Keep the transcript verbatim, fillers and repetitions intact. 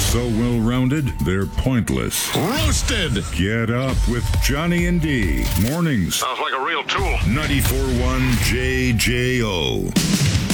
So well-rounded, they're pointless. Roasted. Get up with Johnny and D. Mornings. Sounds like a real tool. ninety-four point one J J O.